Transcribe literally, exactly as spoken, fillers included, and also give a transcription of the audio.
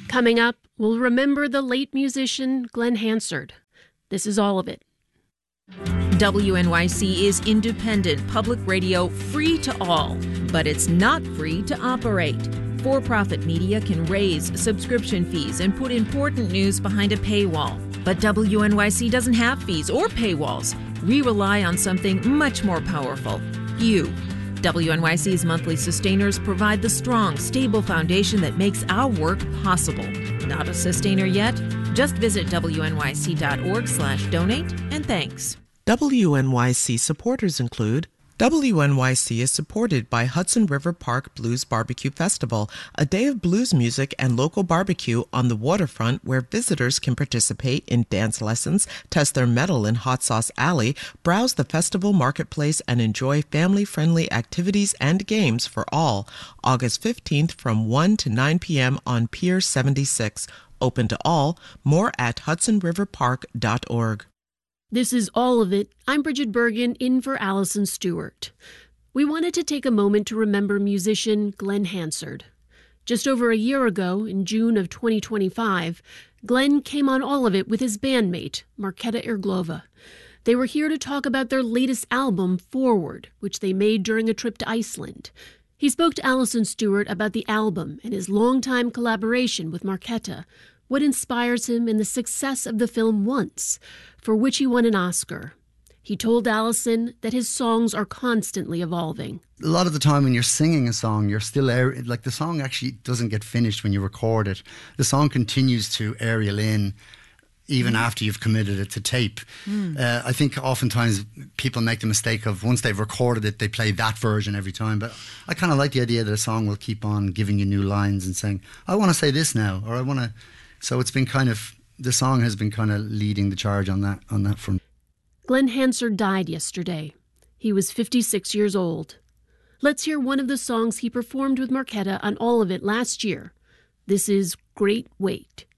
Coming up, we'll remember the late musician Glen Hansard. This is all of it. W N Y C is independent public radio, free to all, but it's not free to operate. For-profit media can raise subscription fees and put important news behind a paywall. But W N Y C doesn't have fees or paywalls. We rely on something much more powerful, you. W N Y C's monthly sustainers provide the strong, stable foundation that makes our work possible. Not a sustainer yet? Just visit W N Y C dot org slash donate and thanks. W N Y C supporters include W N Y C is supported by Hudson River Park Blues Barbecue Festival, a day of blues music and local barbecue on the waterfront where visitors can participate in dance lessons, test their mettle in Hot Sauce Alley, browse the festival marketplace, and enjoy family-friendly activities and games for all. August fifteenth from one to nine p.m. on Pier seventy-six. Open to all. More at hudson river park dot org. This is all of it. I'm Bridget Bergen, in for Allison Stewart. We wanted to take a moment to remember musician Glen Hansard. Just over a year ago, in June of twenty twenty-five, Glen came on all of it with his bandmate, Marketa Irglova. They were here to talk about their latest album, Forward, which they made during a trip to Iceland. He spoke to Allison Stewart about the album and his longtime collaboration with Marketa, what inspires him in the success of the film Once, for which he won an Oscar. He told Allison that his songs are constantly evolving. A lot of the time when you're singing a song, you're still, air, like the song actually doesn't get finished when you record it. The song continues to aerial in even mm. after you've committed it to tape. Mm. Uh, I think oftentimes people make the mistake of once they've recorded it, they play that version every time. But I kind of like the idea that a song will keep on giving you new lines and saying, I want to say this now, or I want to... So it's been kind of, the song has been kind of leading the charge on that on that front. Glen Hansard died yesterday. He was fifty-six years old. Let's hear one of the songs he performed with Marketa on All of It last year. This is Great Weight.